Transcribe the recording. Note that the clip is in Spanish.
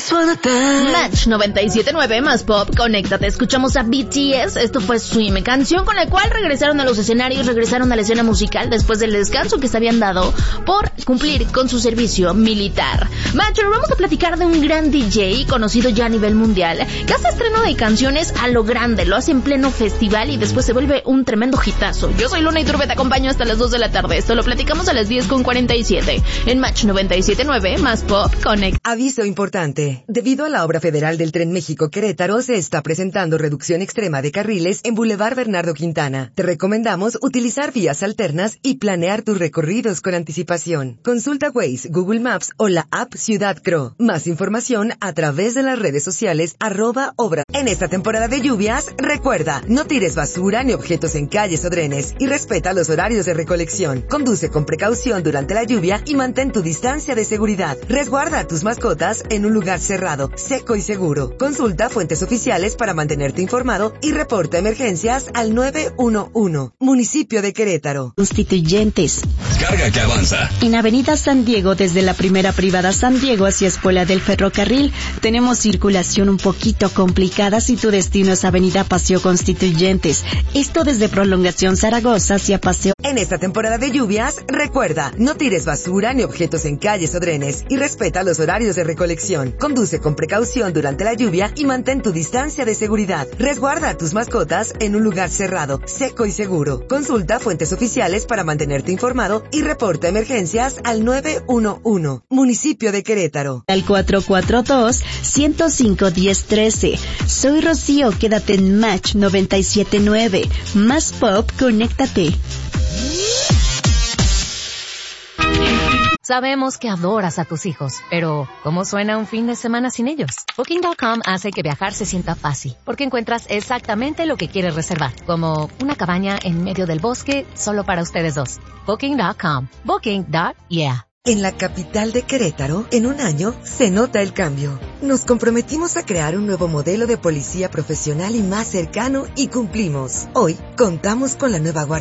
Match 97.9 más pop, conéctate. Escuchamos a BTS, esto fue Swim, canción con la cual regresaron a los escenarios, regresaron a la escena musical después del descanso que se habían dado por cumplir con su servicio militar. Match, vamos a platicar de un gran DJ conocido ya a nivel mundial, que hace estreno de canciones a lo grande, lo hace en pleno festival y después se vuelve un tremendo hitazo. Yo soy Luna Iturbe, te acompaño hasta las 2 de la tarde. Esto lo platicamos a las 10:47 en Match 97.9 más pop, connect. Aviso importante. Debido a la obra federal del Tren México-Querétaro, se está presentando reducción extrema de carriles en Boulevard Bernardo Quintana. Te recomendamos utilizar vías alternas y planear tus recorridos con anticipación. Consulta Waze, Google Maps o la app Ciudad Cro. Más información a través de las redes sociales @obra. En esta temporada de lluvias, recuerda, no tires basura ni objetos en calles o drenes y respeta los horarios de recolección. Conduce con precaución durante la lluvia y mantén tu distancia de seguridad. Resguarda a tus mascotas en un lugar cerrado, seco y seguro. Consulta fuentes oficiales para mantenerte informado y reporta emergencias al 911. Municipio de Querétaro. Constituyentes. Carga que avanza. En Avenida San Diego, desde la primera privada San Diego hacia Escuela del Ferrocarril, tenemos circulación un poquito complicada si tu destino es Avenida Paseo Constituyentes. Esto desde Prolongación Zaragoza hacia Paseo. En esta temporada de lluvias, recuerda, no tires basura ni objetos en calles o drenes y respeta los horarios de recolección. Conduce con precaución durante la lluvia y mantén tu distancia de seguridad. Resguarda a tus mascotas en un lugar cerrado, seco y seguro. Consulta fuentes oficiales para mantenerte informado y reporta emergencias al 911. Municipio de Querétaro. Al 442-105-1013. Soy Rocío, quédate en Match 97.9. Más pop, conéctate. Sabemos que adoras a tus hijos, pero ¿cómo suena un fin de semana sin ellos? Booking.com hace que viajar se sienta fácil, porque encuentras exactamente lo que quieres reservar, como una cabaña en medio del bosque solo para ustedes dos. Booking.com. Booking.yeah. En la capital de Querétaro, en un año, se nota el cambio. Nos comprometimos a crear un nuevo modelo de policía profesional y más cercano y cumplimos. Hoy, contamos con la nueva Guardia